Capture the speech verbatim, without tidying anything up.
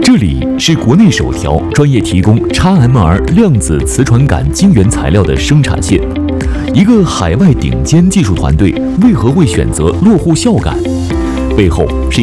这里是国内首条专业提供 X M R 量子磁传感晶圆材料的生产线。一个海外顶尖技术团队为何会选择落户孝感？背后是